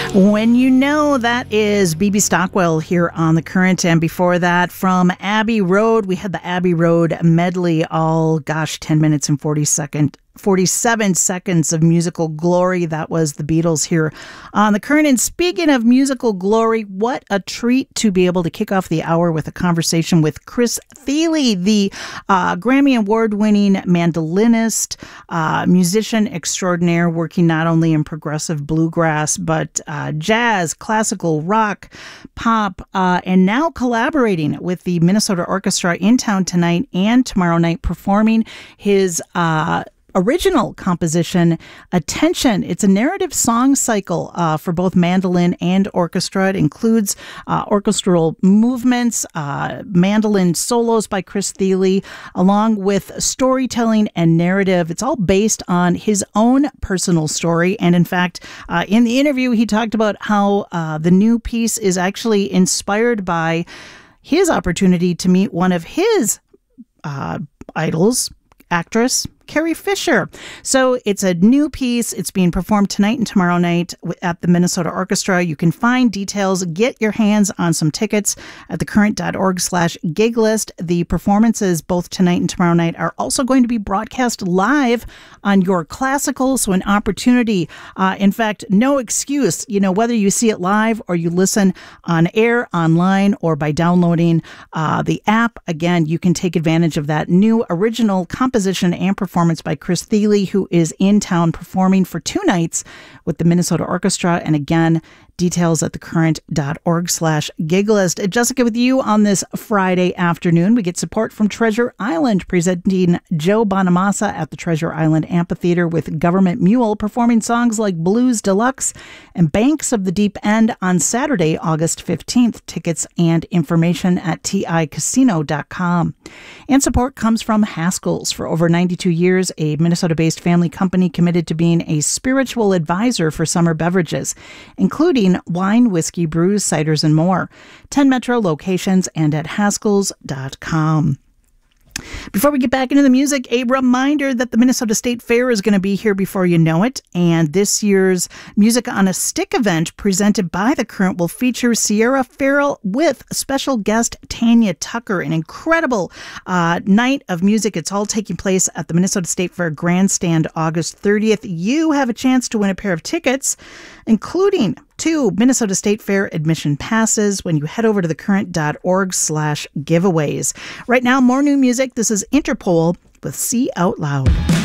When You Know, that is BB Stockwell here on The Current. And before that, from Abbey Road, we had the Abbey Road medley, 10 minutes and 47 seconds of musical glory. That was the Beatles here on The Current. And speaking of musical glory, what a treat to be able to kick off the hour with a conversation with Chris Thile, the Grammy Award-winning mandolinist, musician extraordinaire, working not only in progressive bluegrass, but jazz, classical, rock, pop, and now collaborating with the Minnesota Orchestra in town tonight and tomorrow night, performing his original composition, Attention. It's a narrative song cycle for both mandolin and orchestra. It includes orchestral movements, mandolin solos by Chris Thile, along with storytelling and narrative. It's all based on his own personal story. And in fact, in the interview, he talked about how the new piece is actually inspired by his opportunity to meet one of his idols, actress Carrie Fisher. So it's a new piece. It's being performed tonight and tomorrow night at the Minnesota Orchestra. You can find details, get your hands on some tickets at thecurrent.org/gig list. The performances both tonight and tomorrow night are also going to be broadcast live on Your Classical. So an opportunity, in fact, no excuse, whether you see it live or you listen on air, online, or by downloading the app. Again, you can take advantage of that new original composition and performance by Chris Thile, who is in town performing for 2 nights with the Minnesota Orchestra. And again, details at thecurrent.org/gig list. Jessica, with you on this Friday afternoon, we get support from Treasure Island, presenting Joe Bonamassa at the Treasure Island Amphitheater with Government Mule, performing songs like Blues Deluxe and Banks of the Deep End on Saturday, August 15th. Tickets and information at ticasino.com. And support comes from Haskell's. For over 92 years, a Minnesota-based family company committed to being a spiritual advisor for summer beverages, including wine, whiskey, brews, ciders, and more. 10 metro locations and at haskells.com. Before we get back into the music, a reminder that the Minnesota State Fair is going to be here before you know it. And this year's Music on a Stick event presented by The Current will feature Sierra Farrell with special guest Tanya Tucker. An incredible night of music. It's all taking place at the Minnesota State Fair Grandstand August 30th. You have a chance to win a pair of tickets, including 2 Minnesota State Fair admission passes when you head over to thecurrent.org/giveaways. Right now, more new music. This is Interpol with See Out Loud.